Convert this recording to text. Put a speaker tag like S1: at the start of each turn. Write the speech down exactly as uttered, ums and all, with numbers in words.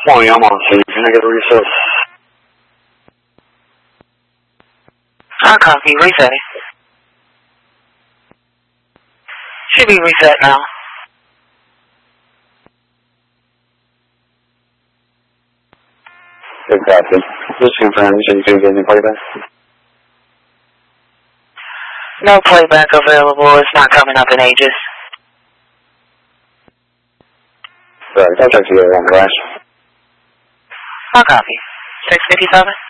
S1: Morning, I'm on scene. Can I get a reset?
S2: I'll copy. Resetting. Should be reset now.
S1: Good copy. Just confirm, so you can get any playback?
S2: No playback available. It's not coming up in ages.
S1: Right, I'll check you later on, guys.
S2: I'll copy. six fifty-seven?